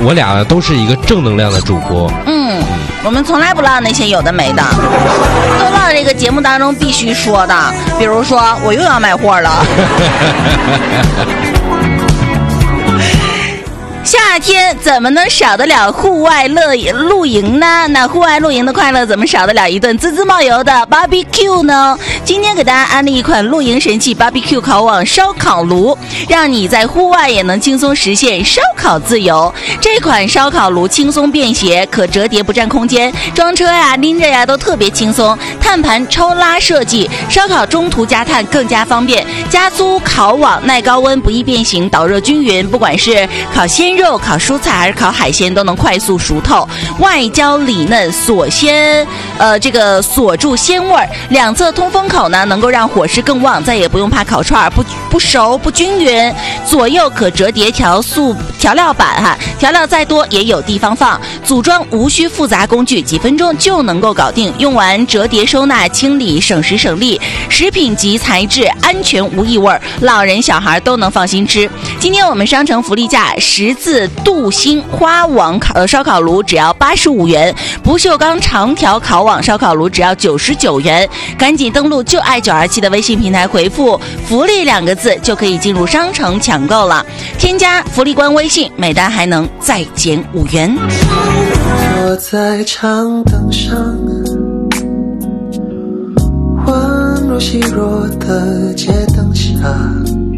我俩都是一个正能量的主播。 我们从来不唠那些有的没的，都唠这个节目当中必须说的，比如说我又要卖货了。夏天怎么能少得了户外露营呢？那户外露营的快乐怎么少得了一顿滋滋冒油的 barbecue 呢？今天给大家安利一款露营神器 barbecue 烤网烧烤炉，让你在户外也能轻松实现烧烤自由。这款烧烤炉轻松便携，可折叠不占空间，装车呀、拎着呀都特别轻松。碳盘抽拉设计，烧烤中途加炭更加方便。加粗烤网耐高温，不易变形，导热均匀。不管是烤鲜肉、烤蔬菜还是烤海鲜，都能快速熟透。外焦里嫩，锁住鲜味儿。两侧通风口呢，能够让火势更旺，再也不用怕烤串不熟不均匀。左右可折叠调料板哈，调料再多也有地方放。组装无需复杂工具，几分钟就能够搞定。用完折叠收纳清理，省时省力。食品级材质，安全无异味，老人小孩都能放心吃。今天我们商城福利价10字镀锌花网烧烤炉只要85元，不锈钢长条烤网烧烤炉只要99元。赶紧登录就爱927的微信平台，回复福利2个字就可以进入商城抢购了。添加福利官微信，每单还能再减5元。 坐在长凳上，宛若细弱的街灯下，